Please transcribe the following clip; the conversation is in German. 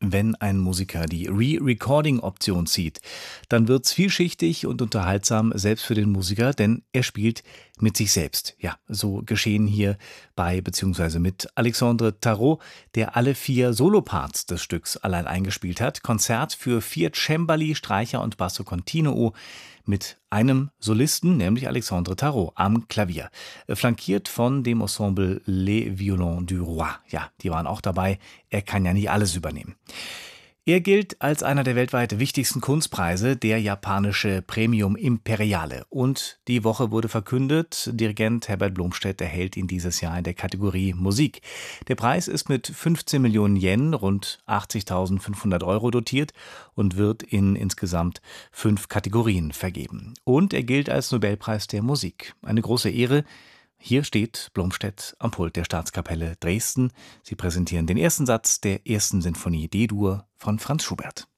Wenn ein Musiker die Re-Recording-Option zieht, dann wird's vielschichtig und unterhaltsam, selbst für den Musiker, denn er spielt mit sich selbst. Ja, so geschehen hier bei bzw. mit Alexandre Tarot, der alle 4 Soloparts des Stücks allein eingespielt hat. Konzert für 4 Cembali, Streicher und Basso Continuo mit einem Solisten, nämlich Alexandre Tarot, am Klavier. Flankiert von dem Ensemble Les Violons du Roi. Ja, die waren auch dabei. Er kann ja nicht alles übernehmen. Er gilt als einer der weltweit wichtigsten Kunstpreise, der japanische Premium Imperiale. Und die Woche wurde verkündet, Dirigent Herbert Blomstedt erhält ihn dieses Jahr in der Kategorie Musik. Der Preis ist mit 15 Millionen Yen, rund 80.500 Euro dotiert und wird in insgesamt 5 Kategorien vergeben. Und er gilt als Nobelpreis der Musik. Eine große Ehre. Hier steht Blomstedt am Pult der Staatskapelle Dresden. Sie präsentieren den ersten Satz der ersten Sinfonie D-Dur von Franz Schubert.